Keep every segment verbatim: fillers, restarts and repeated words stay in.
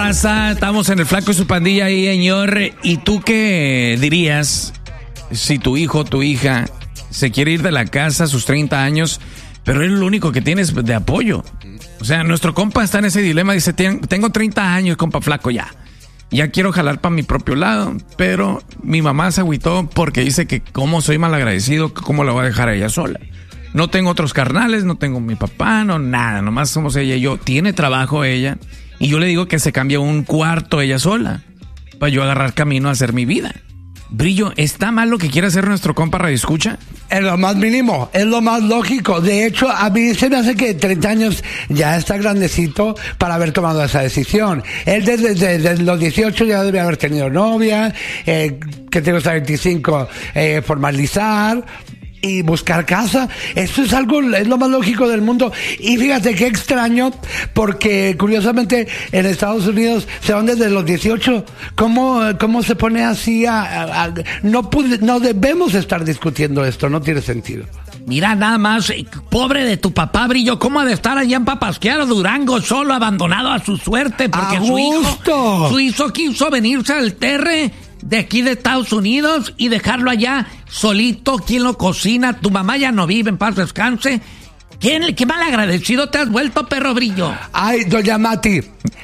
raza? Estamos en el Flaco y su pandilla ahí, señor. ¿Y tú qué dirías si tu hijo o tu hija se quiere ir de la casa a sus treinta años, pero es lo único que tienes de apoyo? O sea, nuestro compa está en ese dilema. Dice, tengo treinta años, compa Flaco, ya. Ya quiero jalar para mi propio lado, pero mi mamá se agüitó porque dice que como soy malagradecido, cómo la voy a dejar a ella sola. No tengo otros carnales, no tengo mi papá, no nada, nomás somos ella y yo. Tiene trabajo ella y yo le digo que se cambie un cuarto ella sola para yo agarrar camino a hacer mi vida. Brillo, ¿está mal lo que quiere hacer nuestro compa Radio Escucha? Es lo más mínimo, es lo más lógico. De hecho, a mí se me hace que treinta años ya está grandecito para haber tomado esa decisión. Él desde, desde, desde los dieciocho ya debe haber tenido novia, eh, que tengo hasta veinticinco, eh, formalizar y buscar casa. Eso es algo, es lo más lógico del mundo. Y fíjate qué extraño, porque curiosamente en Estados Unidos se van desde los dieciocho. ¿Cómo, cómo se pone así a, a, a no, pude, no debemos estar discutiendo esto, no tiene sentido. Mira nada más, pobre de tu papá, Brillo, ¿cómo ha de estar allá en Papasquiaro, Durango, solo, abandonado a su suerte? Porque ¡A su hijo, gusto! su hijo quiso venirse al Terre de aquí de Estados Unidos y dejarlo allá solito. ¿Quién lo cocina? Tu mamá ya no vive, en paz descanse. ¿Quién, qué mal agradecido te has vuelto, perro Brillo? Ay, doña Mati,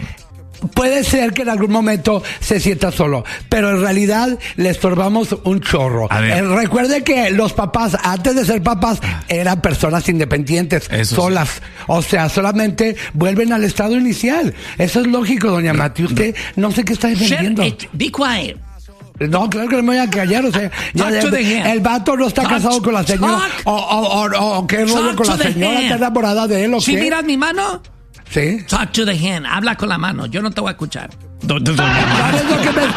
puede ser que en algún momento se sienta solo, pero en realidad le estorbamos un chorro. Eh, recuerde que los papás, antes de ser papás, eran personas independientes, Eso solas. Sí. O sea, solamente vuelven al estado inicial. Eso es lógico, doña Mati. Usted no sé qué está defendiendo. Be quiet. No, claro que no me voy a callar, o sea, ya de, el vato no está talk, casado con la señora, o, o, o, o qué rollo con la señora, está enamorada de él, ¿o ¿Sí qué? miras mi mano? Sí. Talk to the hand, habla con la mano, yo no te voy a escuchar. ¿Sabes lo que me